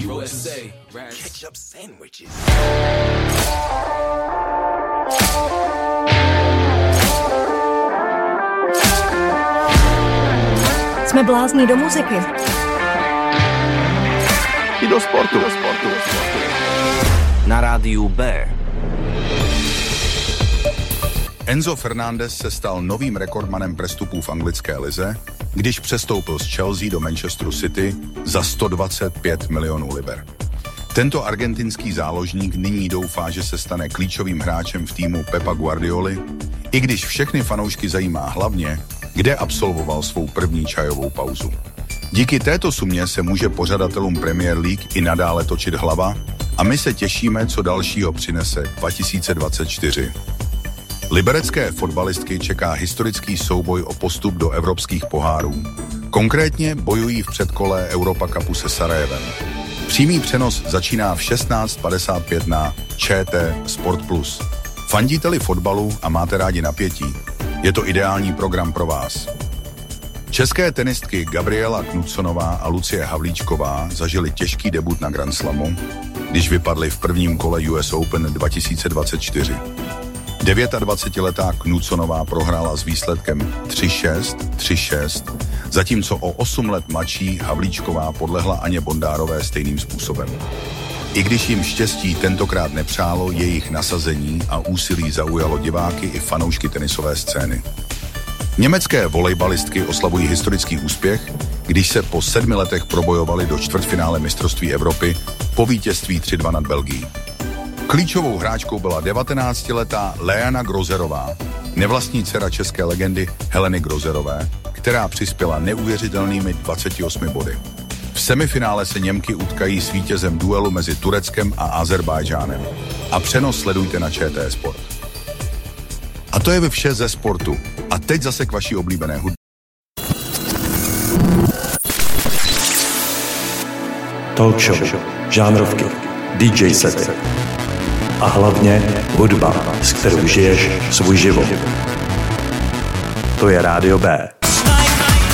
USA. Ketchup sandwiches. Jsme blázni do muziky. I do sportu. Na rádiu B. Enzo Fernández se stal novým rekordmanem prestupů v anglické lize, když přestoupil z Chelsea do Manchesteru City za 125 milionů liber. Tento argentinský záložník nyní doufá, že se stane klíčovým hráčem v týmu Pepa Guardioli, i když všechny fanoušky zajímá hlavně, kde absolvoval svou první čajovou pauzu. Díky této sumě se může pořadatelům Premier League i nadále točit hlava a my se těšíme, co dalšího přinese 2024. Liberecké fotbalistky čeká historický souboj o postup do evropských pohárů. Konkrétně bojují v předkole Europa Cupu se Sarajevem. Přímý přenos začíná v 16:55 na ČT Sport Plus. Fandíte-li fotbalu a máte rádi napětí, je to ideální program pro vás. České tenistky Gabriela Knudsonová a Lucie Havlíčková zažily těžký debut na Grand Slamu, když vypadly v prvním kole US Open 2024. 29letá Knudsonová prohrála s výsledkem 3-6, 3-6, zatímco o 8 let mladší Havlíčková podlehla Aně Bondárové stejným způsobem. I když jim štěstí tentokrát nepřálo, jejich nasazení a úsilí zaujalo diváky i fanoušky tenisové scény. Německé volejbalistky oslavují historický úspěch, když se po 7 letech probojovali do čtvrtfinále mistrovství Evropy po vítězství 3-2 nad Belgií. Klíčovou hráčkou byla 19letá Leana Grozerová, nevlastní dcera české legendy Heleny Grozerové, která přispěla neuvěřitelnými 28 body. V semifinále se Němky utkají s vítězem duelu mezi Tureckem a Azerbajdžánem. A přenos sledujte na ČT Sport. A to je vše ze sportu. A teď zase k vaší oblíbené hudbě. Talk show, žánrovky, DJ sety a hlavně hudba, s kterou žiješ svůj život. To je Rádio B.